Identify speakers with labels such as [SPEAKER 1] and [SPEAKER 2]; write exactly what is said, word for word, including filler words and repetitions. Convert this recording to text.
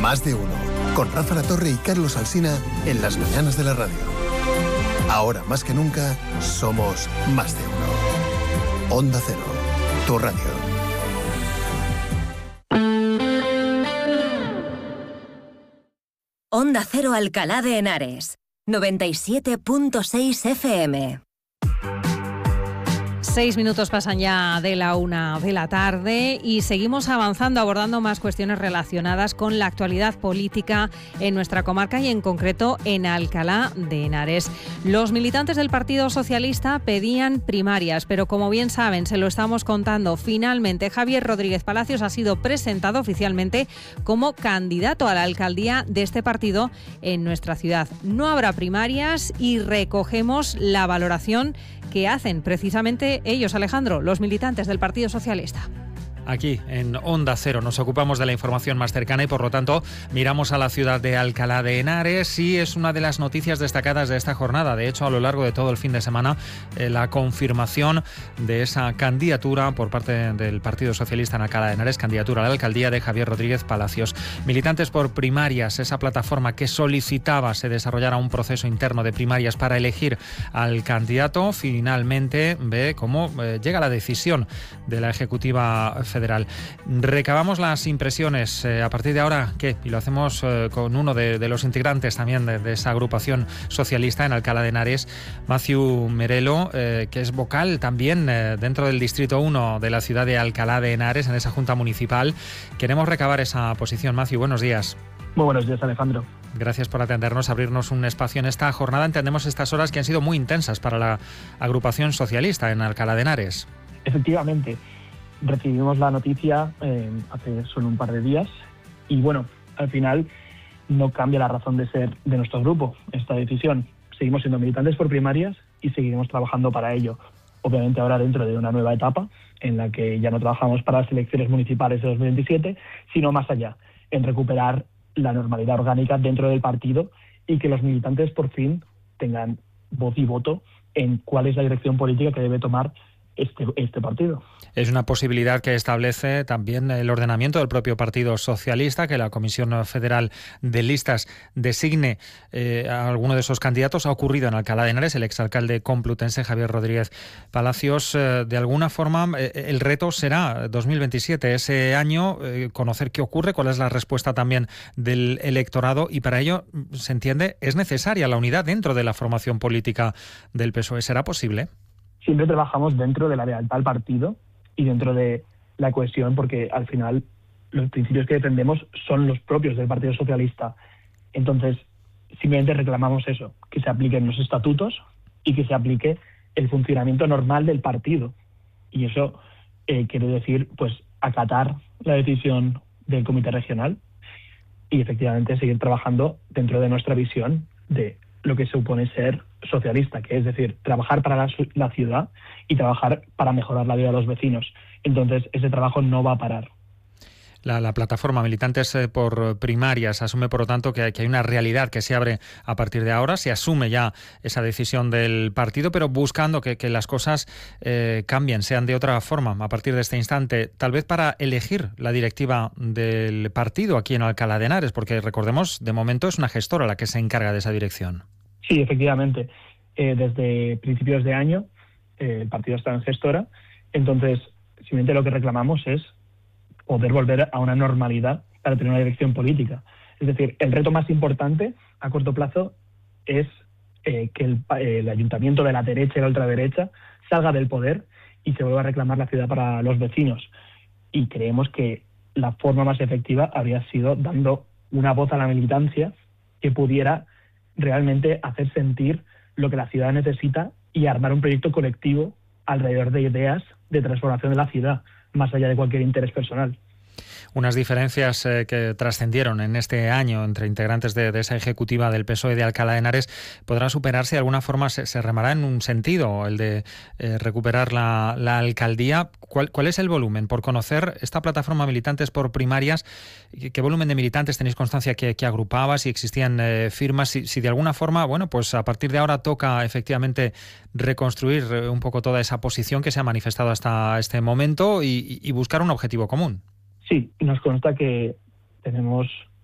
[SPEAKER 1] Más de uno, con Rafa La Torre y Carlos Alsina en las mañanas de la radio. Ahora más que nunca, somos más de uno. Onda Cero, tu radio.
[SPEAKER 2] Onda Cero Alcalá de Henares, noventa y siete punto seis F M.
[SPEAKER 3] Seis minutos pasan ya de la una de la tarde y seguimos avanzando, abordando más cuestiones relacionadas con la actualidad política en nuestra comarca y en concreto en Alcalá de Henares. Los militantes del Partido Socialista pedían primarias, pero como bien saben, se lo estamos contando, finalmente Javier Rodríguez Palacios ha sido presentado oficialmente como candidato a la alcaldía de este partido en nuestra ciudad. No habrá primarias y recogemos la valoración que hacen precisamente ellos, Alejandro, los militantes del Partido Socialista.
[SPEAKER 4] Aquí, en Onda Cero, nos ocupamos de la información más cercana y, por lo tanto, miramos a la ciudad de Alcalá de Henares y es una de las noticias destacadas de esta jornada. De hecho, a lo largo de todo el fin de semana, eh, la confirmación de esa candidatura por parte del Partido Socialista en Alcalá de Henares, candidatura a la alcaldía de Javier Rodríguez Palacios. Militantes por primarias, esa plataforma que solicitaba se desarrollara un proceso interno de primarias para elegir al candidato, finalmente ve cómo eh, llega la decisión de la Ejecutiva Federal. Recabamos las impresiones. Eh, a partir de ahora, ¿qué? Y lo hacemos eh, con uno de, de los integrantes también de, de esa agrupación socialista en Alcalá de Henares, Matthew Merelo, eh, que es vocal también eh, dentro del Distrito uno de la ciudad de Alcalá de Henares, en esa Junta Municipal. Queremos recabar esa posición. Matthew, buenos días.
[SPEAKER 5] Muy buenos días, Alejandro.
[SPEAKER 4] Gracias por atendernos, abrirnos un espacio en esta jornada. Entendemos estas horas que han sido muy intensas para la agrupación socialista en Alcalá de Henares.
[SPEAKER 5] Efectivamente. Recibimos la noticia eh, hace solo un par de días y bueno, al final no cambia la razón de ser de nuestro grupo esta decisión. Seguimos siendo militantes por primarias y seguiremos trabajando para ello. Obviamente ahora dentro de una nueva etapa en la que ya no trabajamos para las elecciones municipales de dos mil veintisiete, sino más allá, en recuperar la normalidad orgánica dentro del partido y que los militantes por fin tengan voz y voto en cuál es la dirección política que debe tomar Este, este partido.
[SPEAKER 4] Es una posibilidad que establece también el ordenamiento del propio Partido Socialista, que la Comisión Federal de Listas designe eh, a alguno de esos candidatos. Ha ocurrido en Alcalá de Henares. El exalcalde complutense Javier Rodríguez Palacios, eh, de alguna forma, eh, el reto será dos mil veintisiete, ese año, eh, conocer qué ocurre, cuál es la respuesta también del electorado, y para ello, se entiende, es necesaria la unidad dentro de la formación política del P S O E. ¿Será posible?
[SPEAKER 5] Siempre trabajamos dentro de la lealtad al partido y dentro de la cohesión, porque al final los principios que defendemos son los propios del Partido Socialista. Entonces, simplemente reclamamos eso, que se apliquen los estatutos y que se aplique el funcionamiento normal del partido. Y eso eh, quiere decir, pues, acatar la decisión del Comité Regional y efectivamente seguir trabajando dentro de nuestra visión de lo que supone ser socialista, que es decir, trabajar para la, la ciudad y trabajar para mejorar la vida de los vecinos. Entonces, ese trabajo no va a parar.
[SPEAKER 4] La, la plataforma Militantes por Primarias asume, por lo tanto, que hay, que hay una realidad que se abre a partir de ahora. Se asume ya esa decisión del partido, pero buscando que, que las cosas eh, cambien, sean de otra forma a partir de este instante. Tal vez para elegir la directiva del partido aquí en Alcalá de Henares, porque recordemos, de momento es una gestora la que se encarga de esa dirección.
[SPEAKER 5] Sí, efectivamente. Eh, desde principios de año eh, el partido está en gestora. Entonces, simplemente lo que reclamamos es poder volver a una normalidad para tener una dirección política. Es decir, el reto más importante a corto plazo es eh, que el, el ayuntamiento de la derecha y la ultraderecha salga del poder y se vuelva a reclamar la ciudad para los vecinos. Y creemos que la forma más efectiva habría sido dando una voz a la militancia que pudiera realmente hacer sentir lo que la ciudad necesita y armar un proyecto colectivo alrededor de ideas de transformación de la ciudad, más allá de cualquier interés personal.
[SPEAKER 4] Unas diferencias eh, que trascendieron en este año entre integrantes de, de esa ejecutiva del P S O E de Alcalá de Henares podrá superarse. De alguna forma se, se remará en un sentido, el de eh, recuperar la, la alcaldía. ¿Cuál, ¿Cuál es el volumen? Por conocer esta plataforma Militantes por Primarias, ¿qué, qué volumen de militantes tenéis constancia que, que agrupaba? Si existían eh, firmas, si, si de alguna forma, bueno, pues a partir de ahora toca efectivamente reconstruir un poco toda esa posición que se ha manifestado hasta este momento y, y buscar un objetivo común.
[SPEAKER 5] Sí, nos consta que tenemos